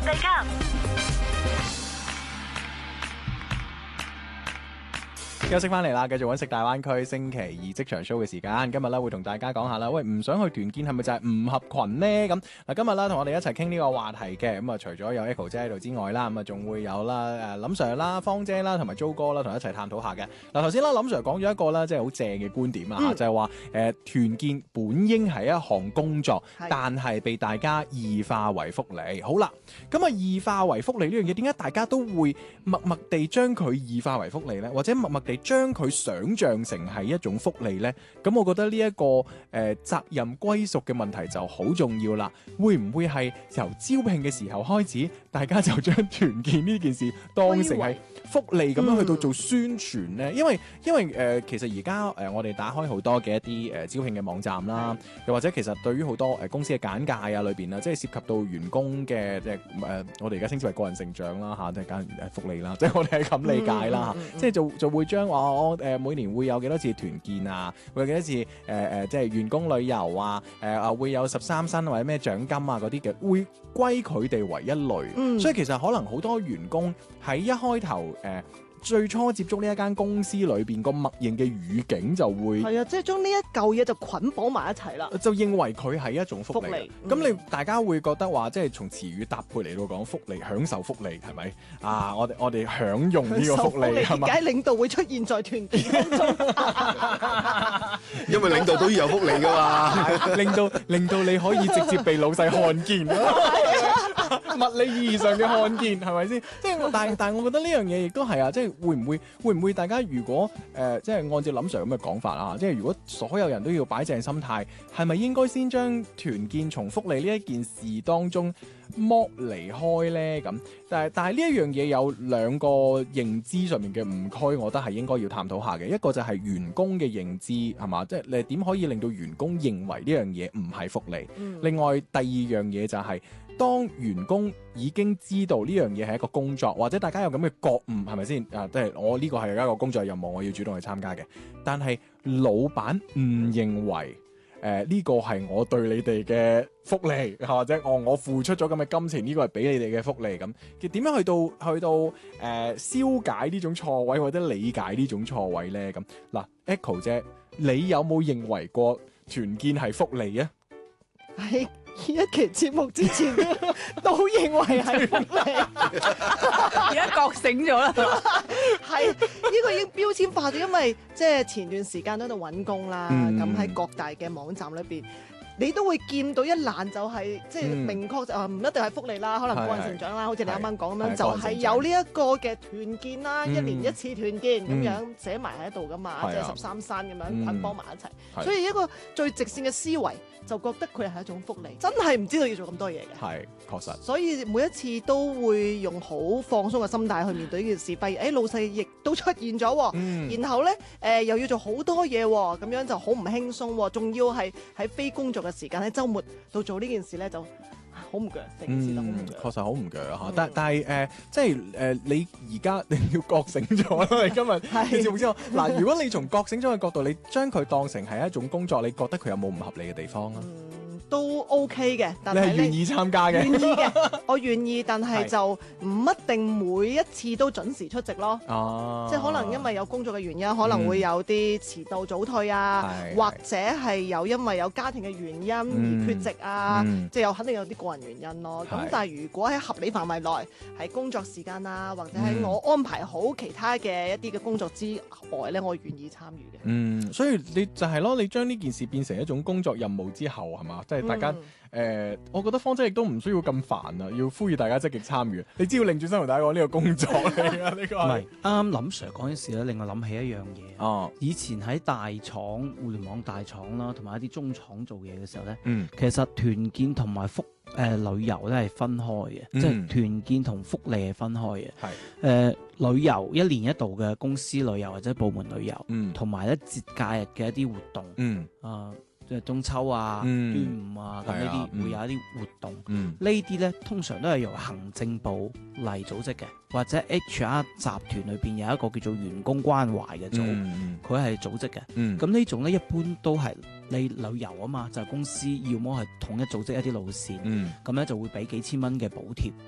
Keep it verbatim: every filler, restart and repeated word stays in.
四級。 休息翻嚟啦，繼續揾食大灣區星期二職場 show 嘅時間。今日咧會同大家講下啦，喂，唔想去團建係咪就係唔合群呢？咁嗱，今日啦同我哋一齊傾呢個話題嘅，咁啊除咗有 Echo 姐喺度之外啦，咁啊仲會有啦誒林 Sir 啦、芳姐啦同埋 Jo 哥啦，同一齊探討下嘅。嗱頭先啦，林 Sir 講咗一個啦，即係好正嘅觀點啊，嗯、就係話誒團建本應係一項工作，是但係被大家異化為福利。好啦，咁啊異化為福利呢樣嘢，點解大家都會默默地將佢異化為福利呢？或者默默地將佢想象成係一種福利呢？咁我覺得呢、這、一個誒、呃、責任歸屬嘅問題就好重要啦。會唔會係由招聘嘅時候開始，大家就將團建呢件事當成係福利咁樣去到做宣傳呢？嗯、因為因為誒、呃、其實而家誒我哋打開好多嘅一啲誒、呃、招聘嘅網站啦，又或者其實對於好多誒、呃、公司嘅簡介啊裏邊啊，即係涉及到員工嘅即係誒我哋而家稱之為個人成長啦嚇，即係簡誒福利啦，即係我哋係咁理解啦嚇，嗯嗯嗯、即係就就會將話我誒每年會有幾多次團建啊，會有幾多次誒誒、呃、即係員工旅遊啊，誒、呃、啊會有十三薪或者咩獎金啊嗰啲嘅，會歸佢哋為一類，嗯、所以其實可能好多員工喺一開頭誒。呃最初接觸呢一間公司裏邊個默認嘅語境就會係啊，即係將呢一嚿嘢就捆綁埋一齊啦， 就認為佢係一種福利。咁、嗯、你大家會覺得話，即係從詞語搭配嚟到講福利，享受福利係咪啊？我哋我哋享用呢個福利係嘛？ 點解領導會出現在團建當中？ 因為領導都要有福利㗎嘛， 令到令到你可以直接被老細看見。物理意義上嘅看見係咪先？即係但係但係，我覺得呢樣嘢亦都係啊！即係會唔會會唔會大家如果誒、呃、即係按照林 Sir 咁嘅講法啊，即係如果所有人都要擺正心態，係咪應該先將團建從福利呢一件事當中剝離開咧？咁但係但係呢一樣嘢有兩個認知上面嘅誤區，我覺得係應該要探討下嘅。一個就係員工嘅認知係嘛，即係你點可以令到員工認為呢樣嘢唔係福利？嗯、另外第二樣嘢就係、是。當員工已經知道呢樣嘢係一個工作，或者大家有咁嘅覺悟，係咪先？啊，即係我呢個係一個工作任務，我要主動去參加嘅。但係老闆唔認為誒呢、呃呢個係我對你哋嘅福利，或者我我付出咗咁嘅金錢，呢、呢個係俾你哋嘅福利咁。點樣去到去到誒、呃、消解呢種錯位，或者理解呢種錯位咧？咁嗱 Echo 姐，你有冇認為過團建係福利啊？ 係。呢一期節目之前都認為係福利， 而家覺醒咗啦。 係呢、呢個已經標籤化咗，因為即係前段時間都喺度揾工啦，咁喺、嗯、各大嘅網站裏邊。你都會見到一欄就係、是、即係明確就唔、嗯、一定係福利啦，可能個人成長啦，是好似你啱啱講咁樣，就係有呢一個嘅團建啦，嗯、一年一次團建咁、嗯、樣寫埋喺度噶嘛，即係十三山咁樣捆綁埋一齊，嗯、所以一個最直線嘅思維就覺得佢係一種福利，真係唔知道要做咁多嘢嘅。係確實， 所以每一次都會用好放鬆嘅心態去面對呢件事，發現誒老細亦都出現咗，嗯、然後咧誒、呃、又要做好多嘢，咁樣就好唔輕鬆，仲要係喺非工作嘅時間喺週末到做呢件事咧就好唔鋸，成件事都好唔鋸。 確實好唔鋸嚇，嗯、但但係誒、呃，即係誒、呃、你而家你要覺醒咗啦，你今日你知唔知嗱，如果你從覺醒咗嘅角度，你將佢當成係一種工作，你覺得佢有冇唔合理嘅地方啊？ 嗯都 OK 嘅，但係你係願意參加嘅， 願意嘅，我願意，但係就唔一定每一次都準時出席咯。哦、啊，即係可能因為有工作嘅原因，嗯、可能會有啲遲到早退啊，是或者係有因為有家庭嘅原因而缺席啊，嗯、即係有肯定有啲個人原因咯。咁是但係如果喺合理範圍內，喺工作時間啊，或者喺我安排好其他嘅一啲嘅工作之外咧，我願意參與嘅。 嗯，所以你就係咯，你將呢件事變成一種工作任務之後，係嘛？即係大家誒、嗯呃，我覺得芳姐亦都唔需要咁煩啊，要呼籲大家積極參與。你只要擰轉身同大家講呢個工作嚟㗎，呢個唔係啱啱林 Sir 講嘅事咧，令我諗起一樣嘢。 哦， 以前喺大廠、互聯網大廠啦，同埋一啲中廠做嘢嘅時候咧， 嗯， 其實團建同埋福誒、呃、旅遊咧係分開嘅，嗯、即係團建同福利係分開嘅。係誒、呃、旅遊一年一度嘅公司旅遊或者部門旅遊，嗯，同埋咧節假日嘅一啲活動，嗯啊。呃即係中秋啊、嗯、端午啊，咁呢啲會有一啲活動。嗯、呢啲咧通常都係由行政部嚟組織嘅，或者 H R 集團裏邊有一個叫做員工關懷嘅組，佢係、嗯、組織嘅。咁、嗯、呢種咧一般都係你旅遊啊嘛，就係、公司要麼係統一組織一啲路線，咁咧、嗯、就會俾幾千蚊嘅補貼。